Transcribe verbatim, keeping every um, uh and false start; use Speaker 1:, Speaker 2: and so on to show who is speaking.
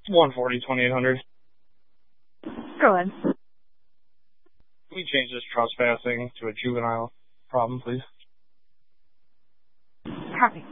Speaker 1: one forty, twenty-eight hundred.
Speaker 2: Go ahead.
Speaker 1: Can we change this trespassing to a juvenile problem, please?
Speaker 2: Copy.